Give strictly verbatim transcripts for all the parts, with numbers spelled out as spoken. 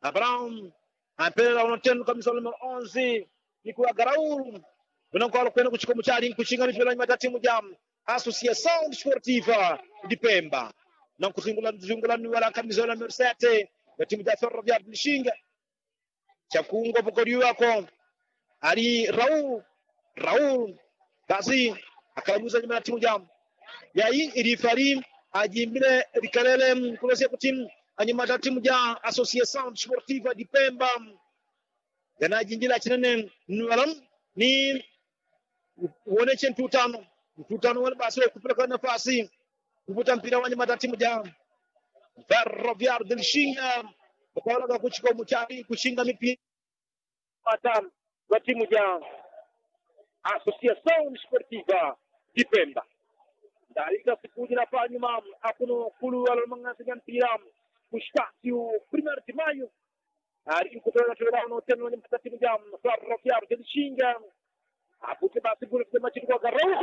Abraham ampela unotendo kabisa numero onze ni kwa Garaul unakwalo kwenda kuchukua mchari kuchinga mipira matatu mujam Associação Desportiva de Pemba na kuzungula zungula ni wala kabisa numero sete ya timu ya Ferroviário de Xinga chakungo pokori wako ali Raul Raul basi akalamuza nyuma ya timu jam yai irifari ajimbile rikalele kulese kutim anyuma ya timu ya Associação Desportiva de Pemba yana jinjila chinene nwalam ni uone chen tutano tutano wale basi kupeleka nafasi kuvuta mpira wa nyuma ya timu ya Ferroviário de Xinga kwa kuchukua mchari kushinga mipira matano wa timu ya Associação Desportiva de Pemba. Dalika sikuji na pa nyuma akuno kulu wala mangasigan mpira kushkati u primeiro de maio ari kutoka tuwa no teno ni mata timu ya Ferroviário de Xinga apute basi bulu kwa machi kwa Garaul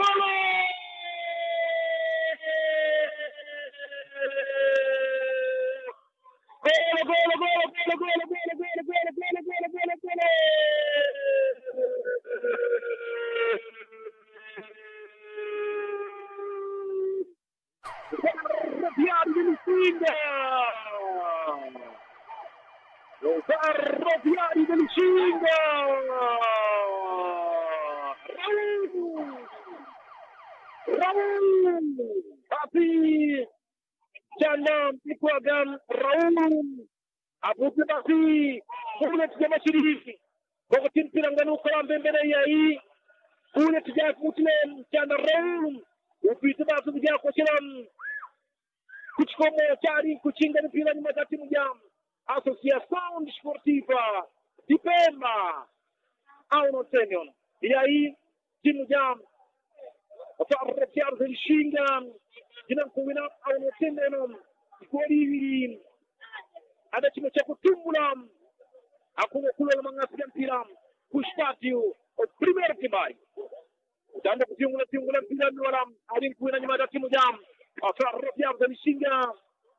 Gol, gol, gol, gol, gol, gol, gol, gol, gol, gol, gol, gol, gol. Ferroviário de Xinga. O Ferroviário de Xinga. Raul. Raul. Tapi Jangan dikuagan Raul Abu Basi Kulit jama shiriki Kokotin piranganu kalam bembele yai Kulit jaya muslim Jangan Raul Upitu basu jaya kosilam Kuchkomo cari kuchinga ni pirang mata timu jam Associação Desportiva de Pemba Au no tenyon Yai timu jam Ferroviário de Xinga Jinang kuwina au notende nom Ikori wirin Ada chimo chako tumulam Aku kulo mangasigan piram Kushpatiu O primeiro que vai Danda kutiungula tiungula piram walam Adin kuwina nyamada timu jam Ferroviário de Xinga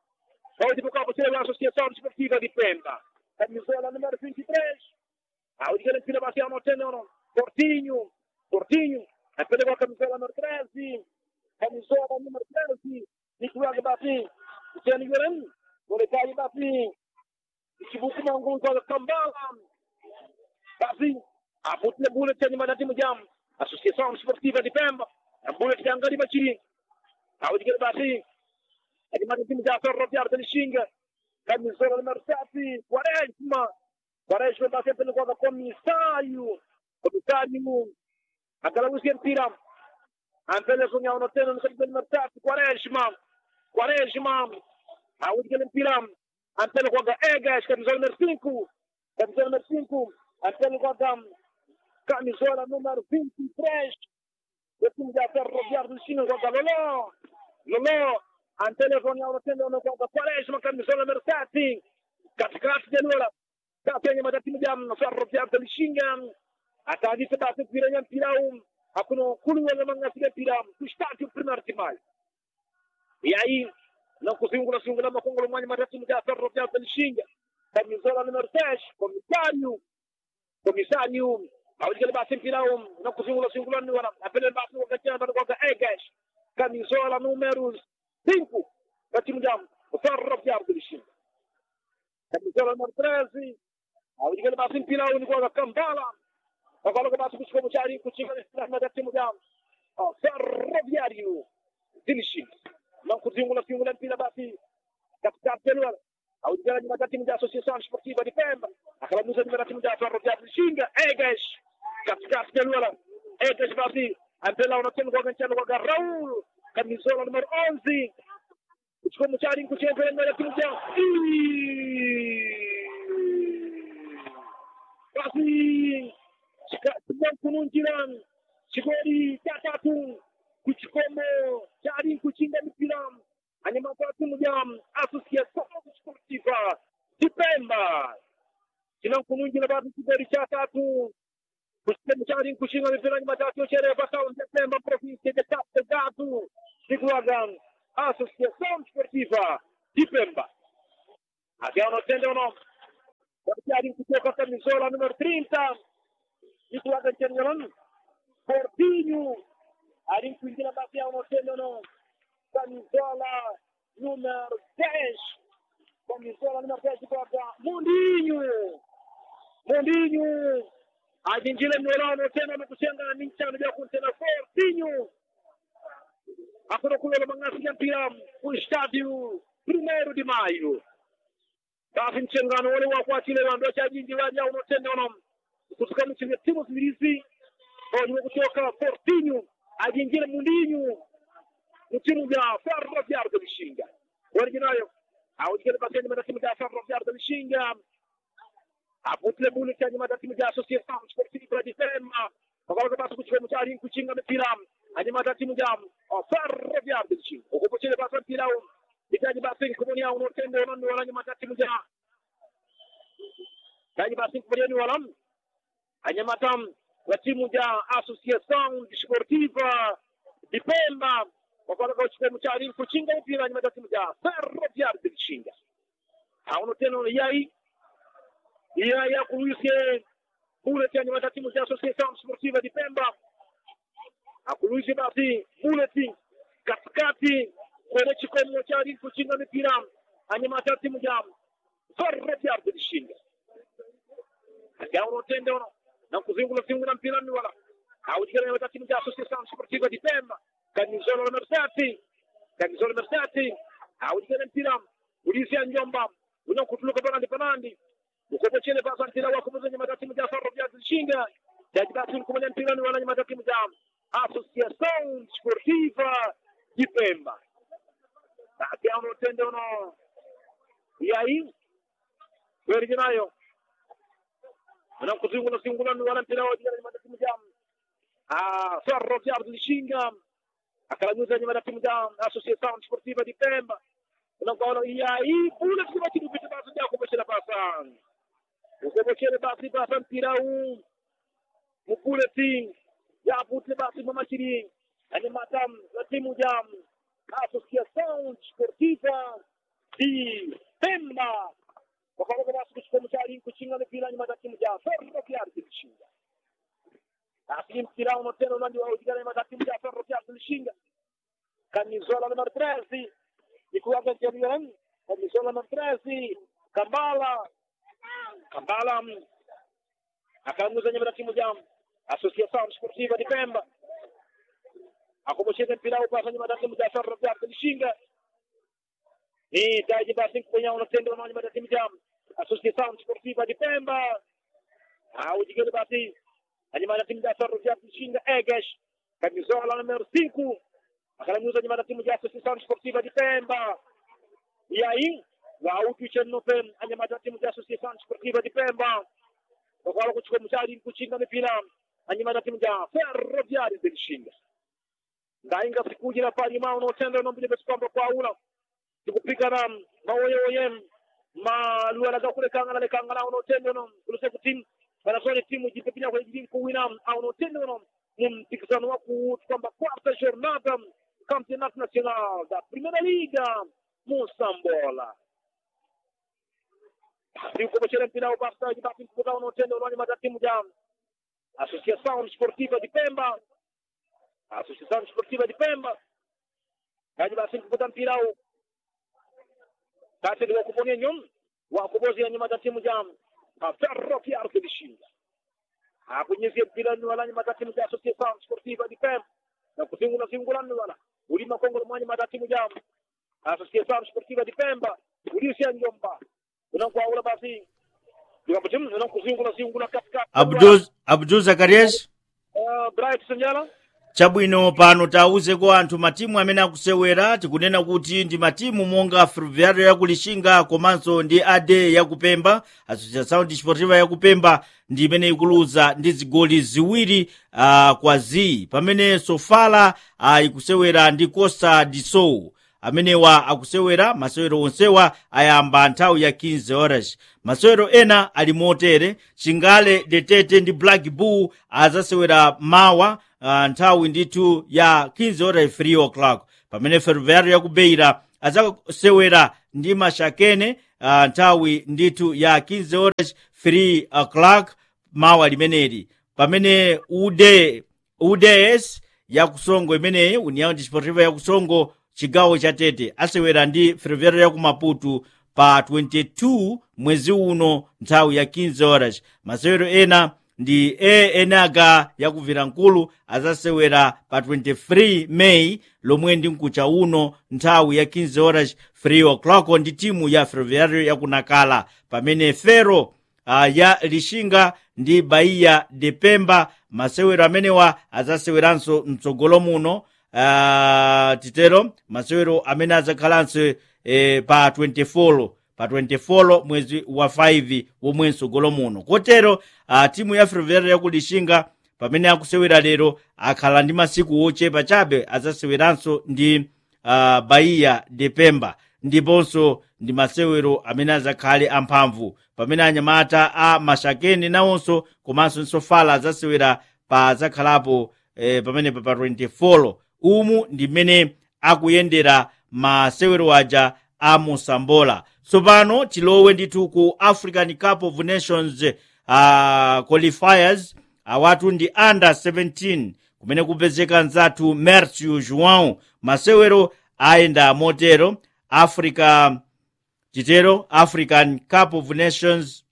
Ao dibuka po sila Associação Desportiva de Pemba Camisola número vinte e três Ao diga ng pinabasi ang notende nom Portinho Portinho At pwede ko camisola número treze Camisola número treze Nicolas Basi Jenny Guerin Boleh kaya Basi Isibuku manggul ko Kambalan Basi Abot na bulat siya ni Manati Mujam Associação Desportiva de Pemba Ang bulat siya ang gani Bachiri Awad ka Basi Adi Manati Mujam Ferroviário de Xinga Camisola número sete Quaresma Quaresma Basi ang pinagawa ka Komisário Komisário Akala usian piram Antele kunya ono teno nukabibel martati Quaresma Quaresma Awad ka piram Antele kuwaga Egas Camisola número cinco Camisola número cinco Antele kuwaga Camisola número vinte e três Esse já Ferroviário do Xinga kuwaga Lolo Lolo Antele kunya ono teno kuwaga Quaresma Camisola número sete Katikati de Lula Katanya madati mjam Ferroviário do Xinga Atadi sebab piranya pirau akuno kulu wala mga siga piram kustati primer timal yai na kusingula singula makongolo mwanya matatu mga Ferroviário de Xinga camisola número seis comissário comissário awad kala basim pirau na kusingula singula ni wala apel basim ko kanya ba ko Egas camisola número cinco katimu jam Ferroviário de Xinga camisola número treze awad kala basim pirau ni ko Kambala Agora que basta buscar o Jari, que tinha na na timu jam. Ferroviário de Xinga. Não conseguimos lá singular pila basi. Captar pelo. Ao dia de matar timu da Associação Desportiva de Pemba. Aquela música de matar timu da Ferroviário de Xinga. Egas. Captar pelo. Egas basi. Antela no timu com ganchando com Raul. Camisola número onze. Buscar o Jari, que tinha na timu jam. Basi. Sebab kununjiran Sigori Tatatung Kuchikomo Jari Kuchinga Mipiram Hanya mapatu mujam Associação Desportiva de Pemba Sinang kununjiran Batu Sigori Tatatung Kuchinga Jari Kuchinga Mipiram Matatu Chere Batau Pemba Província de Cabo Delgado Diguagan Associação Desportiva de Pemba Até o nosso Wakiari kutoka camisola número trinta. Ikuaga Chengalan. Portinho. Ali kuingia basi ya unotendo no. Camisola número dez. Camisola número dez kwa Mundinho. Mundinho. Ajinjile mwelano tena na kusenga na nincha na kuntena Portinho. Akora kule mangasi ya mpira ku estádio primeiro de maio. Basi mchengano wale wa kwa kile wando cha jinji waja unotenda ono. Kutoka mchenge timu zilizi. Wale kutoka Portinho, ajinjile Mundinho. Mtimu ya Ferro Viário de Lixinga. Originayo. Au dikele baseni mena timu ya Ferro Viário de Lixinga. Aputle bulu cha nyuma timu ya Associação Esportiva de Pemba. Bakaba basi kuchukua mtari kuchinga mpira. Anyama timu ya Ferro Viário de Lixinga. Uko chele basi mpira huo. Itaji basi kumunia unotenda ono wala nyama timu ya. Itaji basi kumunia wala. Anyama tam wa timu ya Associação Esportiva de Pemba. Wakala kwa chukua mchari kuchinga mpira nyuma timu ya Ferro Viário de Lixinga. Unotenda ono yai. Ia ya kuruise bullet ya nyuma timu ya Associação Esportiva de Pemba. Akuruise basi bullet katikati kwenye chukua mchari kuchinga mpira anyama timu ya Ferro Viário de Lixinga. Akia unotenda ono na kuzingula singula mpira ni wala. Haujikana nyuma timu ya Associação Esportiva de Pemba. Camisola número sete. Camisola número sete. Haujikana mpira ulisia njomba. Unakutuluka panandi panandi. Uko chele basa mpira wako mwenye nyuma timu ya Ferro Viário de Lixinga. Jadi basi kumenya mpira ni wala nyuma timu ya Associação Esportiva de Pemba. Akia unotenda ono. E aí? Originayo. Unakuzingula singula ni wala mpira wako nyuma timu ya Ah, Ferro Viário de Lixinga. Akalamuza nyuma timu ya Associação Esportiva de Pemba. Unaona e aí pula kwa timu bitu basi ya kubashira basa. Ukobokele basi basa mpira huu. Mukule timu ya putle basi mama chini. Ani matam la timu ya Associação Esportiva de Pemba. Wakati basi kuchukua mchari kuchinga mpira nyuma timu ya Ferro Viário de Lixinga. Assim mpira unotenda unandi wa udigana nyuma timu ya Ferro Viário de Lixinga. Camisola número treze. Ikuaga Chengalan. Camisola número treze. Kambala. Kambala. Akamuza nyuma timu ya Associação Esportiva de Pemba. Akobosheka mpira upasa nyuma timu ya Ferro Viário de Lixinga. Ni taji basi kwenye unotenda unandi nyuma timu ya Associação Esportiva de Pemba. Au jigele basi anyama timu ya Ferro Viário de Lixinga Egas. Camisola número cinco. Akalamuza nyuma timu ya Associação Esportiva de Pemba. E aí, wa ukichen no pen anyama timu ya Associação Esportiva de Pemba. Wakala kuchukua mchari kuchinga mpira anyama timu ya Ferro Viário de Lixinga. Ndainga sikujira pali mao no tendo no mbile besipamba kwa ula. Tukupika na mawoye woyem ma luala za kule kanga na kanga na no tendo no kulose kutim para sone timu jipepinya kwa jidin kuwina au no tendo no mumtikisano waku kwamba quarta jornada Campeonato Nacional da Primeira Liga Moçambola. E como será final bastante bastante mudar no tendo no anima da timu ya Associação Esportiva de Pemba. Associação Esportiva de Pemba. Kaji bastante mudar pirau. Kati ndio kuponia nyum wa kubozi anima da timu ya Ferro Viário de Lixinga. Hapo nyezi mpira ni wala anima da timu ya Associação Esportiva de Pemba. Na kusingula singulani wala ulima Kongo mwani madatimu ya Associação Esportiva de Pemba ulisia njomba unakuwa ula basi tukapatimu unakuzingula singula katika Abdul Abdul Zakarias uh, Bright Sanjala chabwino pano tauze kwa anthu matimu amene akusewera tikunena kuti ndi matimu monga Ferroviário ya Lixinga komanso ndi A D ya Kupemba. Associação Desportiva ya Kupemba ndi imene ikuluza ndi zigoli ziwiri uh, kwa zi pamene Sofala uh, ikusewera ndi Costa do Sol. Amenewa akusewera masewero onsewa ayamba nthawi ya quinze horas. Masewero ena ali motere Chingale Detete ndi Black Bull azasewera mawa uh, nthawi ndithu ya quinze horas three o'clock. Pamene Ferroviário ya Kubeira azasewera ndi Mashakene uh, nthawi ndithu ya quinze horas three o'clock mawa limeneli, pamene ude uds ya kusongo imeneyi União Desportiva ya kusongo chigawo cha Tete asewera ndi Ferroviário ya ku Maputo pa twenty-two mwezi uno nthawi ya quinze horas. Masewero ena ndi A N H ya ku Vilankulu azasewera pa twenty-three May lomwe ndi mkucha uno nthawi ya quinze horas three o'clock ndi timu ya Ferroviário ya ku Nakala, pamene Ferro uh, ya Lishinga ndi Bahia de Pemba masewero amenewa azaseweranso mtsogolo muno uh, titero masewero amene azakhalanso eh, pa twenty-four pa twenty-four mwezi wa five womwe mtsogolo muno. Kotero uh, timu ya Ferroviário ya ku Lishinga pamene akusewera lero akhala ndi masiku ochepa chabe azaseweranso ndi uh, Bahia de Pemba, ndiponso ndi masewero amene azakhale amphamvu pamene anyamata a Mashakeni nawonso komanso nsofala azasewera pa azakhalapo eh, pamene pa twenty-four. Umu ndi mmene akuyendera masewero aja a Mosambola. Tsopano tilowe ndithu ku African Cup of Nations uh, qualifiers awatu ndi under seventeen kumene kupezeka nzathu Mercio João. Masewero ayenda motero Africa chitero African Cup of Nations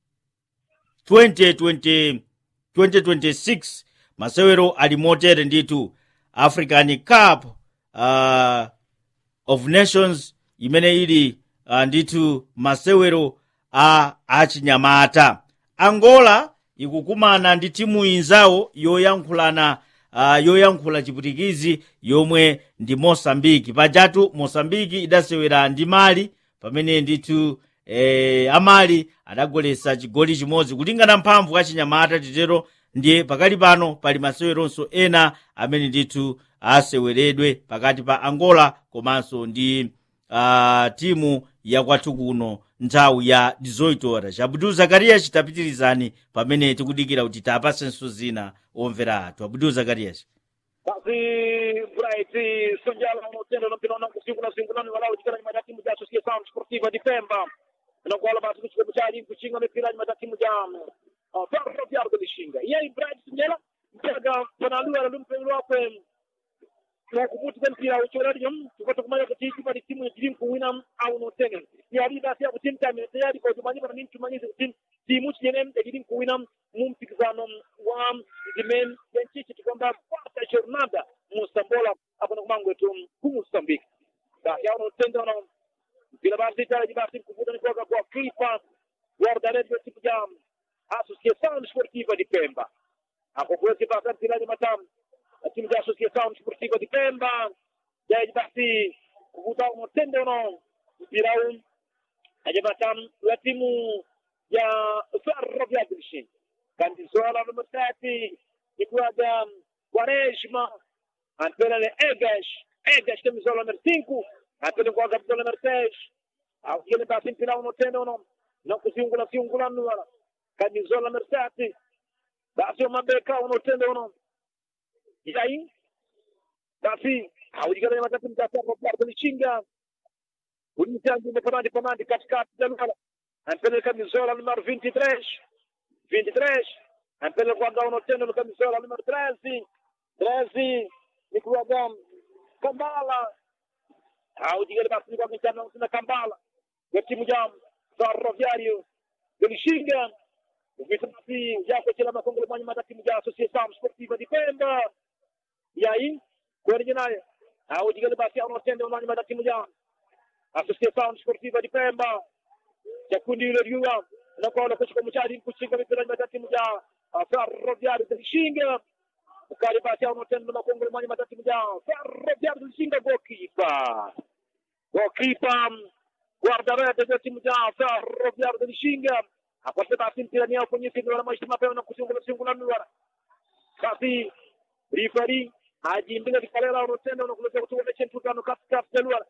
twenty twenty twenty twenty-six masewero ali motere ndithu African Cup uh, of Nations imene ili uh, ndithu masewero a achinyamata. Angola ikukumana ndi timu inzawo yoyankhulana uh, yoyankhula chiputikizi yomwe ndi Mosambiki. Pajatu Mosambiki idasewera ndi Mali pamene ndithu eh, amali adagolesa chigoli chimodzi kulingana mphamvu achinyamata titero. Ndiye pakali pano pali maseweronso ena amene ndithu aseweredwe pakati pa Angola komanso ndi uh, timu ya kwathu kuno nthawi ya eighteen horas. Abdul Zakarias chitapitirizani pamene tikudikira kuti tapasenso zina omvera athu. Abdul Zakarias. basi Bright Sonjala motendo no pino nangu singu na singu nani walao chikana ni madatimu ja Associação Desportiva de Pemba na kwa wala basi kuchukua mchari kuchinga mepira ni madatimu ja Ferroviário de Lishinga. E aí Bright Sonjala mchaga panalua na lumpelo wakwe na kubuti mpira uchorari yam tukata kumanya kuti timu ni timu ya timu kuwina au no tena. Ya riba sia timu time tayari kwa tumanyipa na nini tumanyipa timu timu chene ya timu kuwina mumpikizano wa zimen benchichi tukwamba kwa jornada Mosambola hapo na kumango tu Mozambique. Da ya no tenda na bila basi tayari basi kuvuta ni kwa kwa kipa guarda red timu ya Associação Desportiva de Pemba. Hapo kwa kipa tilani matam timu ya Associação Desportiva de Pemba ya basi kuvuta no tenda no birau ajabatam la timu ya Ferroviário de Lishinga. Candizola número sete iguada Quaresma antena Egas Egas camisola número cinco antena com a camisola número seis aquele tá sem final no tendo não não conseguiu um assim um no camisola número sete dá se uma beca no tendo não e aí dá sim a única coisa que tem que fazer é para Lishinga o iniciante de penalti penalti cascata antena camisola número vinte e três vinte e três antena guardar no tendo no camisola número treze treze Nicolau Kambala au diga basi kwa mchana na Kambala ya timu ya Ferroviário de Lishinga ukisema yako kila makongo mwenye mata timu ya Associação Desportiva de Pemba e aí coordenaye au diga basi au tendo mwenye mata timu ya Associação Desportiva de Pemba ya kundi ile yua na kwa wale kuchukua mchadi kuchinga mipira mata timu ya Ferroviário de Lishinga ukali basi au tendo makongo mwenye mata timu ya Ferroviário de Lishinga goalkeeper goalkeeper guarda-rete da timu ya Ferroviário de Lishinga apate basi mpira ni kwenye simu na maisha mapema na kusungula sungula nuara basi referee ajimbinga vikalela au tendo na kuleta kutoka mechi tutano katika nuara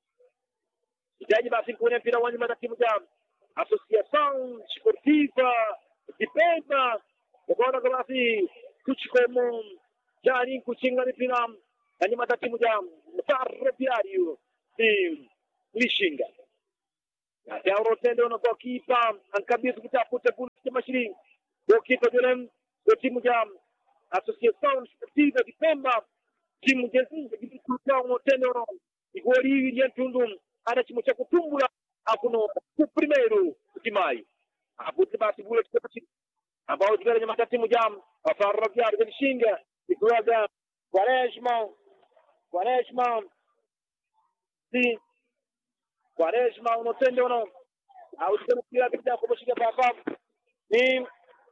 ijaji basi kwenye mpira wanyuma na timu ya Associação Desportiva de Pemba kwa basi kuchikomo jani kuchinga mpira na timu ya Ferroviário de Lishinga até o Rotendo na goalkeeper ankabidhi kitabu cha Bulls cha Mashiringi goalkeeper yule wa timu ya Associação Esportiva de Pemba timu jezinga jikuta Rotendo igoli hili ya tundu ana timu cha kutumbula akuno ku primeiro timai abuti basi Bulls cha Mashiringi ambao jigara nyama timu jam afarabia de Shinga ikuaga Quaresma Quaresma si Quaresma unotende uno au tena pia bila kumshika papa ni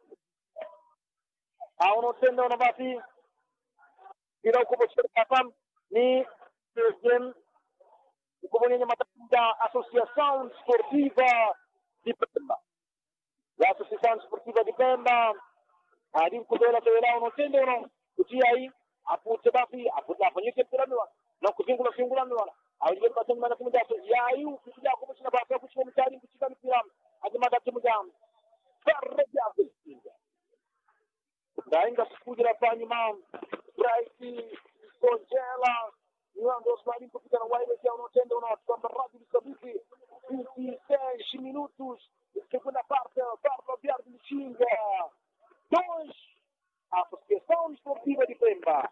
au unotende uno basi bila kumshika papa ni game kubonya matatizo ya Associação Esportiva de Pemba la Associação Esportiva de Pemba hadi kudola tena unotende uno kutia hii apute basi apute afanyike mpira na kuzingula singula mwana awije batani mana timu jato yayu kujia kumshina basi kuchukua mtani kuchika mpira ajimada timu jam farja kusinga ndainga kujira fanya mam Bright Songela niando swali kupita na wale kia unotendo na kwamba radio kabisa vinte e seis minutos segunda parte parte via de Xinga dois Associação Esportiva de Pemba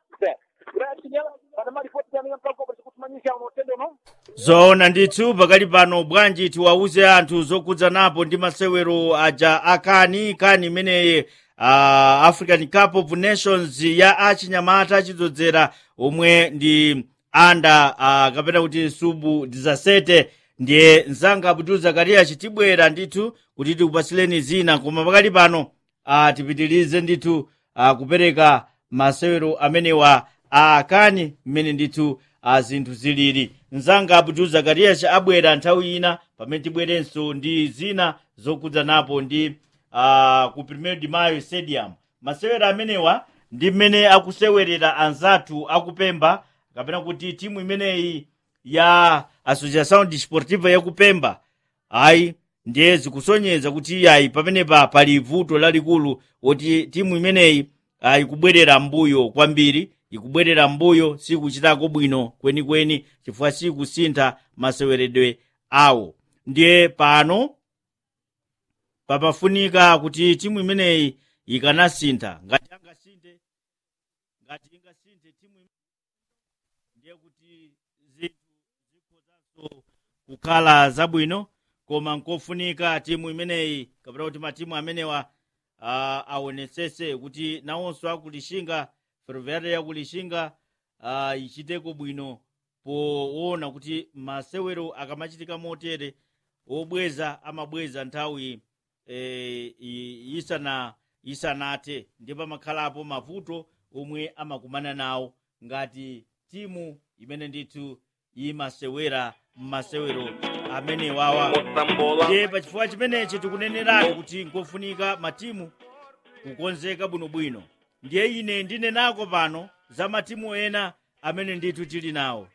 zoona ndithu pakali pano bwanji tiwauze anthu zokudza napo ndi masewero aja akani kani imeneyi uh, African Cup of Nations ya achinyamata achidzozera omwe ndi anda uh, kapena kuti subu dizasete ndiye nzanga Abdul Zakaria chitibwera ndithu kuti tikupasileni zina koma pakali pano uh, tipitilize ndithu uh, kupereka masewero amenewa akani mmene ndithu azinthu zilili nzanga Abdul Zakaria abwera nthawi ina pamene tibwerenso ndi zina zokudza napo ndi uh, ku Primeiro de Maio Stadium. Masewero amenewa ndi mmene akusewerera anzathu akupemba kapena kuti timu imeneyi ya Associação Desportiva ya kupemba ayi ndiye zikusonyeza kuti ayi pamenepa pali vuto lalikulu kuti timu imeneyi ikubwerera mbuyo kwambiri ikubwerera mbuyo sikuchitako bwino kwenikweni chifukwa sikusintha maseweredwe awo ndiye pano papafunika kuti timu imeneyi ikanasintha ngati angasinthe ngati ingasinthe timu ndiye kuti zinthu zikhozanso kukhala zabwino koma nkofunika timu imeneyi kapena kuti matimu amenewa uh, aonetsetse kuti nawonso akulishinga Ferroviária yakulishinga uh, ichiteko bwino poona kuti masewero akamachitika motere obweza amabweza nthawi e, isana isanate ndipo amakhalapo mavuto omwe amakumana nawo ngati timu imene ndithu imasewera masewero amene wawa ndiye pachifukwa chimenechi tikuneneratu kuti nkofunika matimu kukonzeka bwinobwino ndiye ine ndine nako pano za matimu ena amene ndithu tili nawo